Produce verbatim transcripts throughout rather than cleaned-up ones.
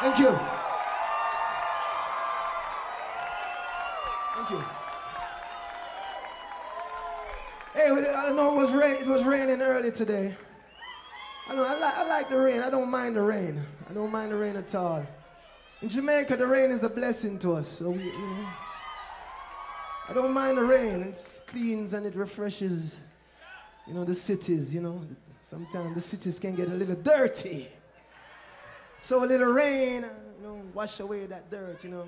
Thank you. Thank you. Hey, I know it was rain. It was raining early today. I know I like I like the rain. I don't mind the rain. I don't mind the rain at all. In Jamaica, the rain is a blessing to us. So we, you know, I don't mind the rain. It cleans and it refreshes, you know, the cities. You know, sometimes the cities can get a little dirty. So a little rain, you know, wash away that dirt. You know.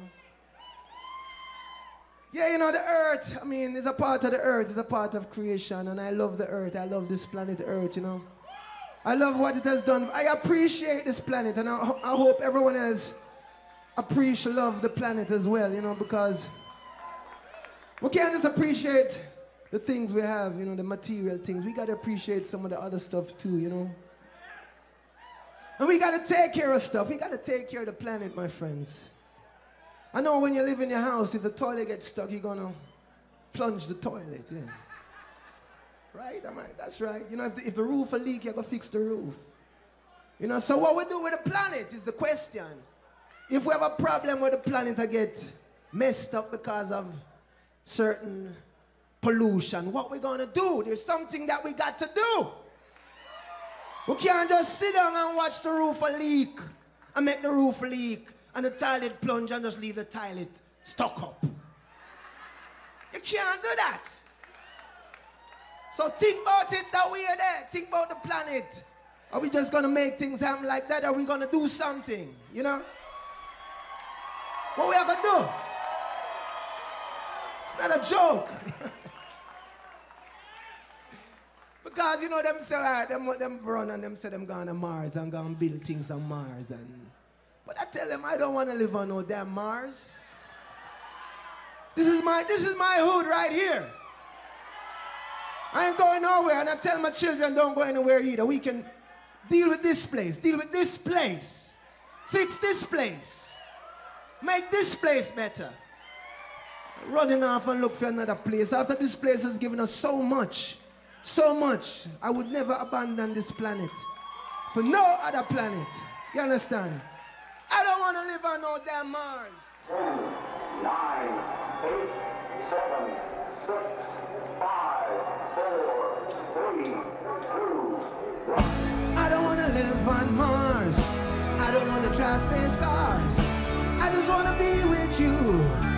Yeah, you know, the earth, I mean, it's a part of the earth, it's a part of creation, and I love the earth, I love this planet Earth, you know. I love what it has done. I appreciate this planet, and I, I hope everyone else appreciate, love the planet as well, you know, because we can't just appreciate the things we have, you know, the material things. We got to appreciate some of the other stuff too, you know. And we got to take care of stuff. We got to take care of the planet, my friends. I know when you live in your house, if the toilet gets stuck, you're going to plunge the toilet in. Right? I mean, that's right. You know, if the, if the roof will leak, you're going to fix the roof. You know, so what we do with the planet is the question. If we have a problem with the planet, I get messed up because of certain pollution, what we going to do? There's something that we got to do. We can't just sit down and watch the roof leak and make the roof leak and the toilet plunge and just leave the toilet stuck up. You can't do that. So think about it that we are there. Think about the planet. Are we just going to make things happen like that? Are we going to do something? You know? What we have to do? It's not a joke. Because, you know, them say, uh, them, them run and them say them going to Mars and going to build things on Mars. And But I tell them I don't want to live on no damn Mars. This is my, this is my hood right here. I ain't going nowhere, and I tell my children don't go anywhere either. We can deal with this place, deal with this place, fix this place, make this place better. Running off and look for another place. After this place has given us so much, so much, I would never abandon this planet for no other planet. You understand? I don't want to live on no damn Mars. ten, nine, eight, seven, six, five, four, three, two, one. I don't want to live on Mars. I don't want to drive space cars. I just want to be with you.